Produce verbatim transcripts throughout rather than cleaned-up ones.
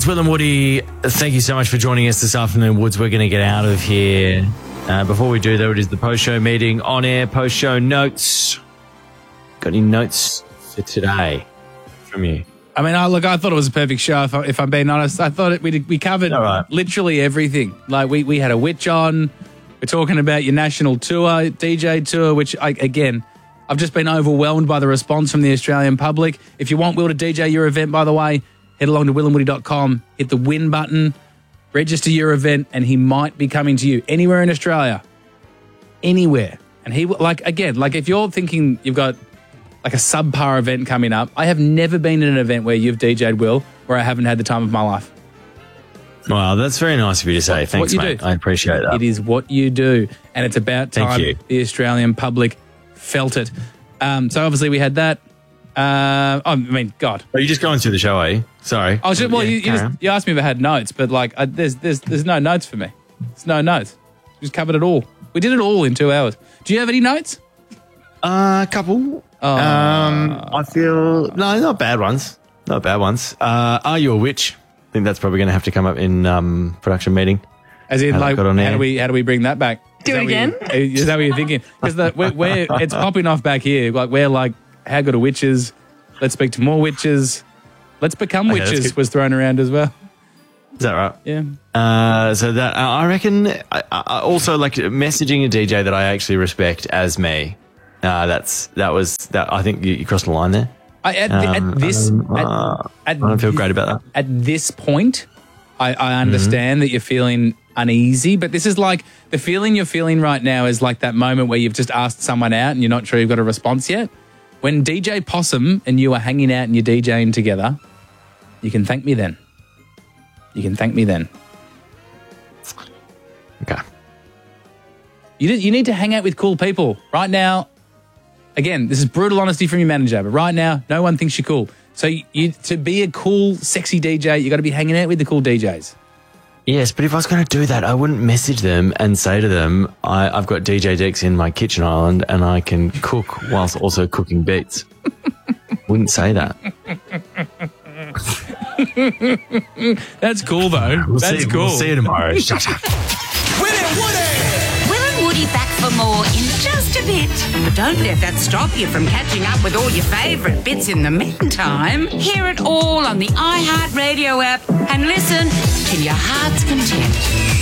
It's Will and Woody. Thank you so much for joining us this afternoon, Woods. We're going to get out of here. Uh, before we do, though, it is the post-show meeting, on-air post-show notes. Got any notes for today from you? I mean, I, look, I thought it was a perfect show, if, I, if I'm being honest. I thought it, we we covered right. literally everything. Like, we, we had a witch on. We're talking about your national tour, D J tour, which, I, again, I've just been overwhelmed by the response from the Australian public. If you want Will to D J your event, by the way, head along to will and woody dot com, hit the win button, register your event, and he might be coming to you anywhere in Australia. Anywhere. And he, like, again, like if you're thinking you've got like a subpar event coming up, I have never been in an event where you've D J'd Will where I haven't had the time of my life. Wow, that's very nice of you to say. It's Thanks, what you mate. do. I appreciate that. It is what you do. And it's about Thank time you. the Australian public felt it. Um, so obviously we had that. Uh, I mean, God. Are you just going through the show, are you? Sorry. I was just, well, Yeah, you, you, carry just, on. you asked me if I had notes, but like, I, there's there's there's no notes for me. There's no notes. We just covered it all. We did it all in two hours. Do you have any notes? Uh, a couple. Oh. Um, I feel... No, not bad ones. Not bad ones. Uh, are you a witch? I think that's probably going to have to come up in um, production meeting. As in, How that like, got on how air. do we how do we bring that back? Is Do that it what you- again? Is that what you're thinking? Because we're, we're it's popping off back here. Like we're like, how good are witches? Let's speak to more witches. Let's become Okay, that's witches good. was thrown around as well. Is that right? Yeah. Uh, so that uh, I reckon. I, I also like messaging a D J that I actually respect as me. Uh, that's that was that. I think you, you crossed the line there. I, at, Um, at this, um, at, uh, at I don't feel thi- great about that. At this point, I, I understand that you're feeling uneasy, but this is like the feeling you're feeling right now is like that moment where you've just asked someone out and you're not sure you've got a response yet. When D J Possum and you are hanging out and you're DJing together, you can thank me then. You can thank me then. Okay. You, did, you need to hang out with cool people. Right now, again, this is brutal honesty from your manager, but right now, no one thinks you're cool. So you, you to be a cool, sexy D J, you got to be hanging out with the cool D Js. Yes, but if I was going to do that, I wouldn't message them and say to them, I, I've got D J decks in my kitchen island and I can cook whilst also cooking beats. Wouldn't say that. That's cool, though. We'll That's see, cool. We'll see you tomorrow. Shut up. Will and Woody back for more in just a bit. But don't let that stop you from catching up with all your favourite bits in the meantime. Hear it all on the iHeartRadio app and listen till your heart's content.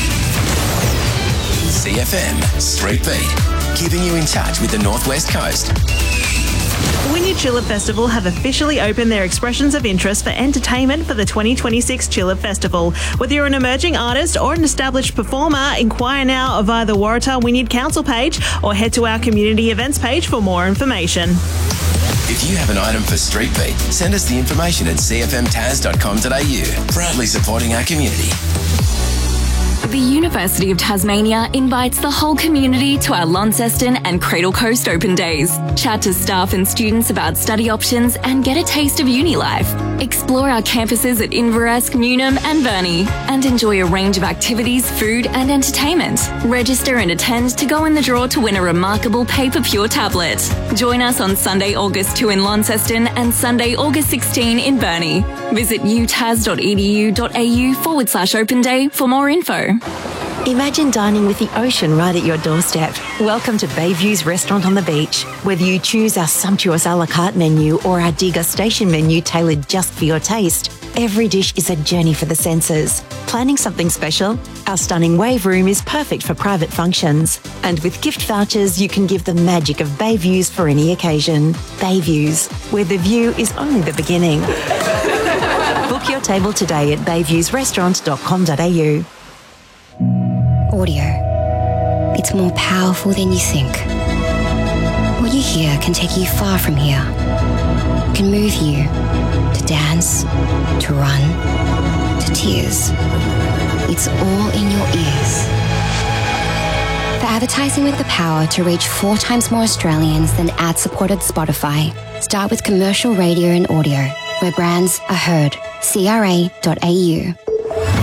C F M Street Beat, keeping you in touch with the Northwest Coast. Wynyard Tulip Festival have officially opened their expressions of interest for entertainment for the twenty twenty-six Tulip Festival. Whether you're an emerging artist or an established performer, inquire now via the Waratah Wynyard Council page or head to our community events page for more information. If you have an item for Street Beat, send us the information at c f m tas dot com dot a u. Proudly supporting our community. The University of Tasmania invites the whole community to our Launceston and Cradle Coast Open Days. Chat to staff and students about study options and get a taste of uni life. Explore our campuses at Inverest, Newnham and Burnie and enjoy a range of activities, food and entertainment. Register and attend to go in the draw to win a remarkable Paper Pure tablet. Join us on Sunday, August second in Launceston and Sunday, August sixteenth in Burnie. Visit u tas dot e d u dot a u forward slash open day for more info. Imagine dining with the ocean right at your doorstep. Welcome to Bayview's Restaurant on the Beach. Whether you choose our sumptuous a la carte menu or our degustation menu tailored just for your taste, every dish is a journey for the senses. Planning something special? Our stunning wave room is perfect for private functions. And with gift vouchers, you can give the magic of Bayviews for any occasion. Bayviews, where the view is only the beginning. Book your table today at bayviews restaurant dot com dot a u. Audio. It's more powerful than you think. What you hear can take you far from here. It can move you to dance, to run, to tears. It's all in your ears. For advertising with the power to reach four times more Australians than ad-supported Spotify, start with commercial radio and audio, where brands are heard. c r a dot a u.